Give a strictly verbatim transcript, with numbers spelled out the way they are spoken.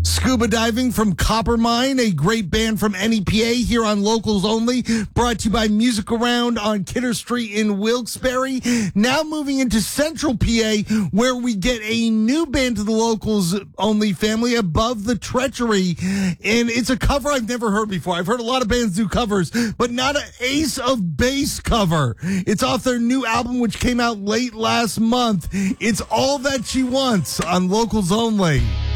Scuba Diving from Coppermine, a great band from N E P A here on Locals Only, brought to you by Music Around on Kidder Street in Wilkes-Barre. Now moving into Central P A, where we get a new band to the Locals Only family, Above the Treachery, and it's a cover I've never heard before. I've heard a lot of bands do covers, but not an Ace of Base cover. It's off their new album, which came out late last month. It's All That She Wants on Locals Only.